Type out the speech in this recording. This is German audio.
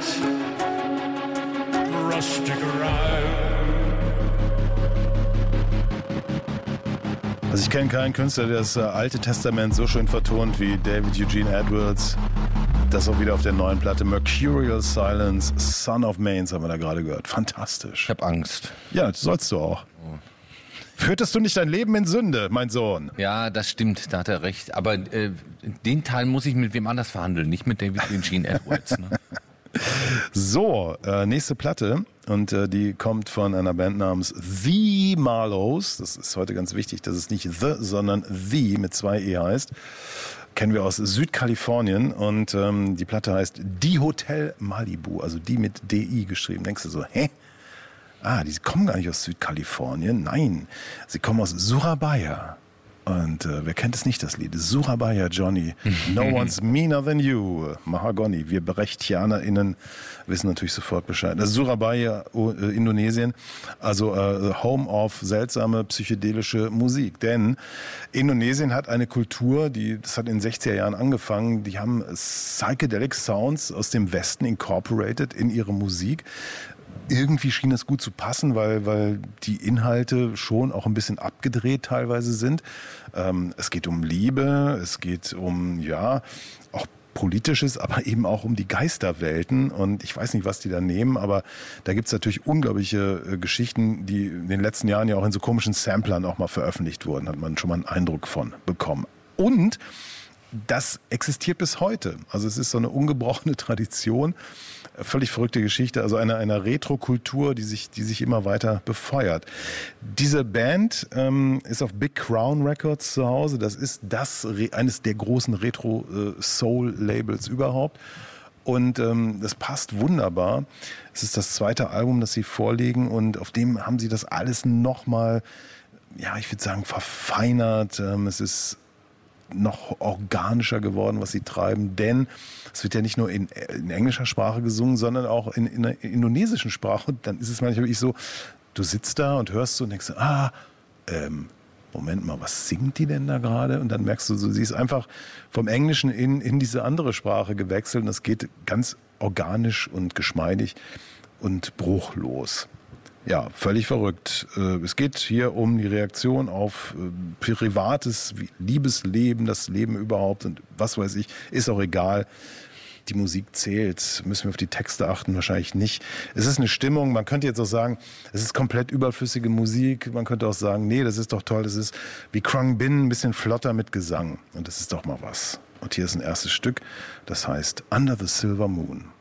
rustic rhyme. Also ich kenne keinen Künstler, der das Alte Testament so schön vertont wie David Eugene Edwards. Das auch wieder auf der neuen Platte Mercurial Silence, Son of Mains haben wir da gerade gehört. Fantastisch. Ich habe Angst. Ja, das sollst du auch. Führtest du nicht dein Leben in Sünde, mein Sohn? Ja, das stimmt, da hat er recht. Aber den Teil muss ich mit wem anders verhandeln, nicht mit David Eugene Edwards. Ne? So, nächste Platte und die kommt von einer Band namens The Marlows. Das ist heute ganz wichtig, dass es nicht The, sondern The mit 2 E heißt. Kennen wir aus Südkalifornien und die Platte heißt Die Hotel Malibu, also die mit DI geschrieben. Denkst du so, hä? Ah, die kommen gar nicht aus Südkalifornien. Nein, sie kommen aus Surabaya. Und wer kennt es nicht, das Lied? Surabaya, Johnny. No one's meaner than you. Mahagoni. Wir BrechtchianerInnen wissen natürlich sofort Bescheid. Das ist Surabaya, Indonesien. Also Home of seltsame psychedelische Musik. Denn Indonesien hat eine Kultur, das hat in den 60er Jahren angefangen. Die haben Psychedelic Sounds aus dem Westen incorporated in ihre Musik. Irgendwie schien es gut zu passen, weil die Inhalte schon auch ein bisschen abgedreht teilweise sind. Es geht um Liebe, es geht um, ja, auch Politisches, aber eben auch um die Geisterwelten. Und ich weiß nicht, was die da nehmen, aber da gibt's natürlich unglaubliche Geschichten, die in den letzten Jahren ja auch in so komischen Samplern auch mal veröffentlicht wurden. Hat man schon mal einen Eindruck von bekommen. Und das existiert bis heute. Also es ist so eine ungebrochene Tradition. Völlig verrückte Geschichte, also einer Retro-Kultur, die sich immer weiter befeuert. Diese Band ist auf Big Crown Records zu Hause. Das ist eines der großen Retro-Soul-Labels überhaupt. Und das passt wunderbar. Es ist das 2. Album, das sie vorlegen und auf dem haben sie das alles nochmal, ja, ich würde sagen, verfeinert. Es ist noch organischer geworden, was sie treiben, denn es wird ja nicht nur in englischer Sprache gesungen, sondern auch in der indonesischen Sprache. Und dann ist es manchmal wirklich so, du sitzt da und hörst so und denkst, Moment mal, was singt die denn da gerade? Und dann merkst du, sie ist einfach vom Englischen in diese andere Sprache gewechselt und das geht ganz organisch und geschmeidig und bruchlos. Ja, völlig verrückt. Es geht hier um die Reaktion auf privates Liebesleben, das Leben überhaupt und was weiß ich, ist auch egal. Die Musik zählt. Müssen wir auf die Texte achten? Wahrscheinlich nicht. Es ist eine Stimmung. Man könnte jetzt auch sagen, es ist komplett überflüssige Musik. Man könnte auch sagen, nee, das ist doch toll. Das ist wie Krung Bin, ein bisschen flotter mit Gesang. Und das ist doch mal was. Und hier ist ein erstes Stück, das heißt Under the Silver Moon.